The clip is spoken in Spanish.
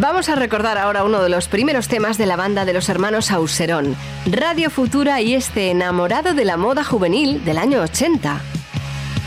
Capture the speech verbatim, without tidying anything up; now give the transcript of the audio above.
Vamos a recordar ahora uno de los primeros temas de la banda de los hermanos Auserón, Radio Futura y este Enamorado de la moda juvenil del año ochenta.